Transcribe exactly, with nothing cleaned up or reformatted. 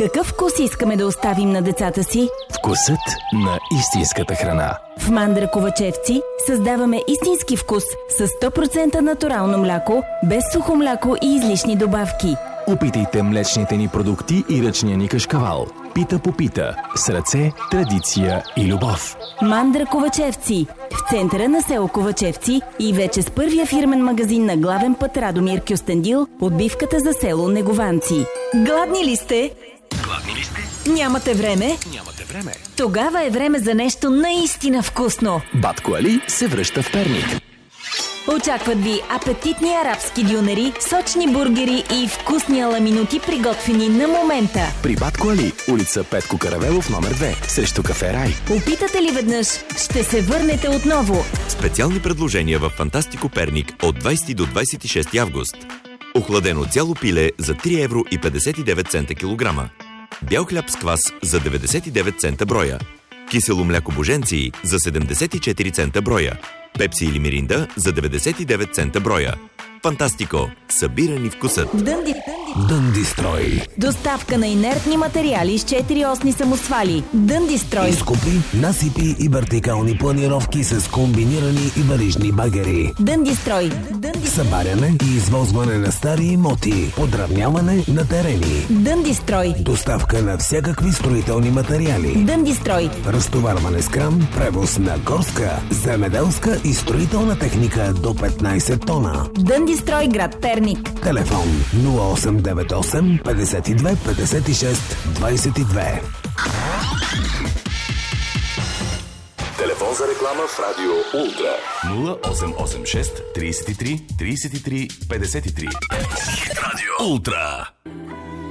Какъв вкус искаме да оставим на децата си? Вкусът на истинската храна. В Мандра Ковачевци създаваме истински вкус с сто процента натурално мляко, без сухо мляко и излишни добавки. Опитайте млечните ни продукти и ръчния ни кашкавал. Пита по пита. С ръце, традиция и любов. Мандра Ковачевци. В центъра на село Ковачевци и вече с първия фирмен магазин на главен път Радомир Кюстендил, отбивката за село Негованци. Гладни ли сте? Гладни ли сте? Нямате време? Нямате време. Тогава е време за нещо наистина вкусно. Батко Али се връща в Перник. Очакват ви апетитни арабски дюнери, сочни бургери и вкусни аламинути, приготвени на момента. При Батко Али, улица Петко Каравелов, номер две, срещу кафе Рай. Опитате ли веднъж, ще се върнете отново. Специални предложения в Фантастико Перник от двайсети до двайсет и шести август. Охладено цяло пиле за три евро и петдесет и девет цента килограма. Бял хляб с квас за деветдесет и девет цента броя. Кисело мляко боженци за седемдесет и четири цента броя. Пепси или Миринда за деветдесет и девет цента броя. Фантастико. Събирани вкусът. Дънди. Дъндистрой. Доставка на инертни материали с четири осни самосвали. Дъндистрой. Изкопи, насипи и вертикални планировки с комбинирани и варижни багери. Дъндистрой. Събаряне и извозване на стари имоти. Подравняване на терени. Дъндистрой. Доставка на всякакви строителни материали. Дъндистрой. Разтоварване с кран, превоз на горска, земеделска и строителна техника до петнайсет тона. Дъндистрой, град Перник. Телефон нула осем девет осем петдесет и две петдесет и шест двайсет и две. Телефон за реклама в Радио Ултра. нула осем осем шест трийсет и три трийсет и три петдесет и три. Радио Ултра.